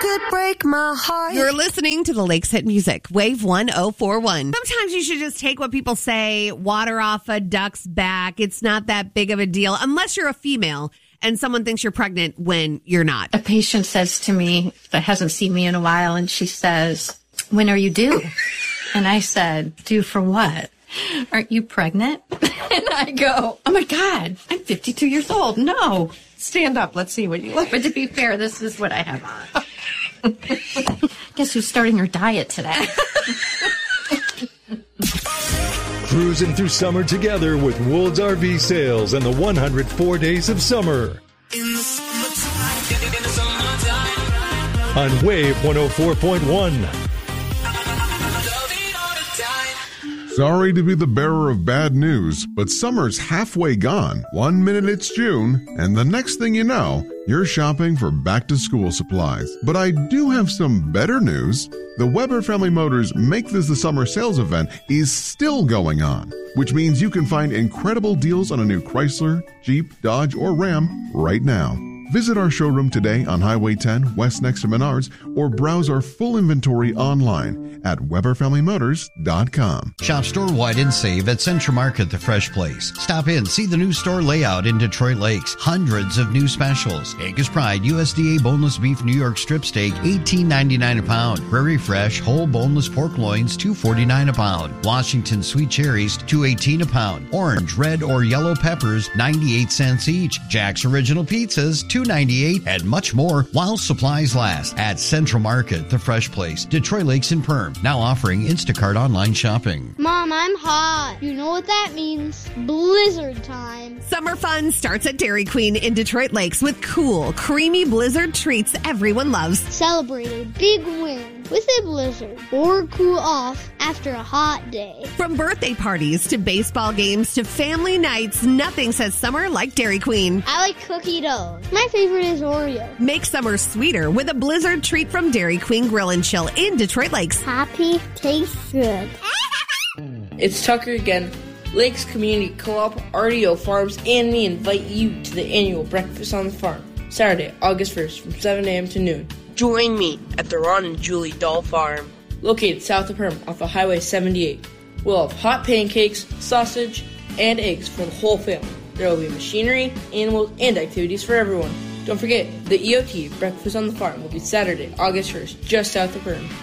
could break my heart. You're listening to the Lakes Hit Music, Wave 1041. Sometimes you should just take what people say, water off a duck's back. It's not that big of a deal, unless you're a female and someone thinks you're pregnant when you're not. A patient says to me that hasn't seen me in a while, and she says, "When are you due?" And I said, "Due for what? Aren't you pregnant?" And I go, "Oh my God, I'm 52 years old. No. Stand up. Let's see what you look." But to be fair, this is what I have on. Guess who's starting her diet today? Cruising through summer together with Woold's RV Sales and the 104 Days of Summer. On Wave 104.1. Sorry to be the bearer of bad news, but summer's halfway gone. 1 minute it's June, and the next thing you know, you're shopping for back-to-school supplies. But I do have some better news. The Weber Family Motors Make This the Summer sales event is still going on, which means you can find incredible deals on a new Chrysler, Jeep, Dodge, or Ram right now. Visit our showroom today on Highway 10, west next to Menards, or browse our full inventory online at WeberFamilyMotors.com. Shop store-wide and save at Central Market, the Fresh Place. Stop in, see the new store layout in Detroit Lakes. Hundreds of new specials. Angus Pride USDA boneless beef New York strip steak, $18.99 a pound. Prairie Fresh whole boneless pork loins, $2.49 a pound. Washington sweet cherries, $2.18 a pound. Orange, red, or yellow peppers, 98 cents each. Jack's Original Pizzas, $2.98, and much more while supplies last at Central Market, the Fresh Place, Detroit Lakes and Perm. Now offering Instacart online shopping. Mom, I'm hot. You know what that means? Blizzard time. Summer fun starts at Dairy Queen in Detroit Lakes with cool, creamy blizzard treats everyone loves. Celebrate a big win with a blizzard or cool off after a hot day. From birthday parties to baseball games to family nights, nothing says summer like Dairy Queen. I like cookie dough. My favorite is Oreo. Make summer sweeter with a blizzard treat from Dairy Queen Grill and Chill in Detroit Lakes. Happy tastes good. It's Tucker again. Lakes Community Co-op, RDO Farms, and me invite you to the annual Breakfast on the Farm, Saturday, August 1st from 7 a.m. to noon. Join me at the Ron and Julie Doll Farm, located south of Perm off of Highway 78. We'll have hot pancakes, sausage, and eggs for the whole family. There will be machinery, animals, and activities for everyone. Don't forget, the EOT Breakfast on the Farm will be Saturday, August 1st, just south of Perm.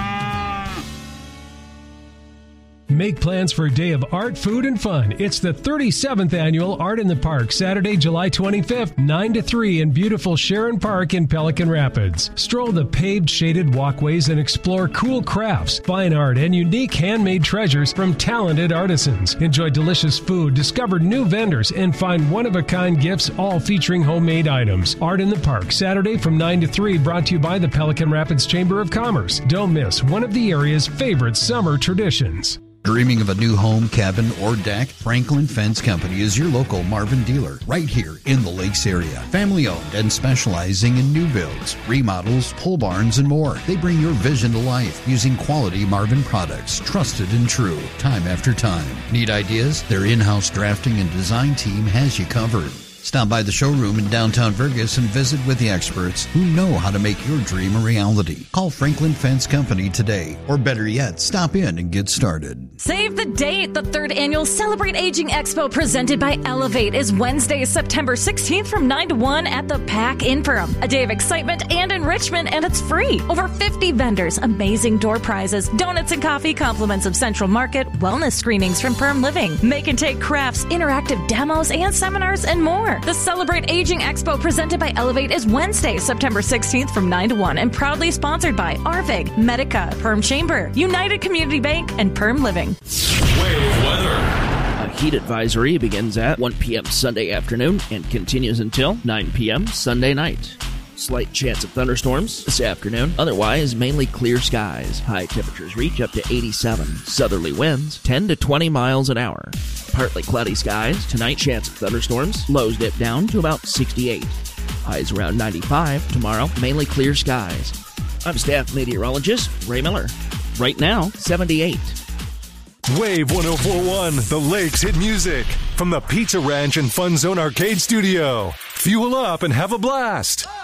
Make plans for a day of art, food, and fun. It's the 37th Annual Art in the Park, Saturday, July 25th, 9 to 3 in beautiful Sharon Park in Pelican Rapids. Stroll the paved, shaded walkways and explore cool crafts, fine art, and unique handmade treasures from talented artisans. Enjoy delicious food, discover new vendors, and find one-of-a-kind gifts, all featuring homemade items. Art in the Park, Saturday from 9 to 3, brought to you by the Pelican Rapids Chamber of Commerce. Don't miss one of the area's favorite summer traditions. Dreaming of a new home, cabin, or deck? Franklin Fence Company is your local Marvin dealer right here in the Lakes area. Family owned and specializing in new builds, remodels, pole barns, and more. They bring your vision to life using quality Marvin products, trusted and true, time after time. Need ideas? Their in-house drafting and design team has you covered. Stop by the showroom in downtown Vergas and visit with the experts who know how to make your dream a reality. Call Franklin Fence Company today, or better yet, stop in and get started. Save the date! The 3rd Annual Celebrate Aging Expo presented by Elevate is Wednesday, September 16th from 9 to 1 at the PAC in Perham. A day of excitement and enrichment, and it's free. Over 50 vendors, amazing door prizes, donuts and coffee, compliments of Central Market, wellness screenings from Perm Living, make and take crafts, interactive demos, and seminars, and more. The Celebrate Aging Expo presented by Elevate is Wednesday, September 16th from 9 to 1 and proudly sponsored by Arvig, Medica, Perm Chamber, United Community Bank, and Perm Living. Wave weather. A heat advisory begins at 1 p.m. Sunday afternoon and continues until 9 p.m. Sunday night. Slight chance of thunderstorms this afternoon. Otherwise, mainly clear skies. High temperatures reach up to 87. Southerly winds 10 to 20 miles an hour. Partly cloudy skies. Tonight, chance of thunderstorms. Lows dip down to about 68. Highs around 95. Tomorrow, mainly clear skies. I'm staff meteorologist Ray Miller. Right now, 78. Wave 1041, the Lakes Hit Music. From the Pizza Ranch and Fun Zone Arcade Studio. Fuel up and have a blast.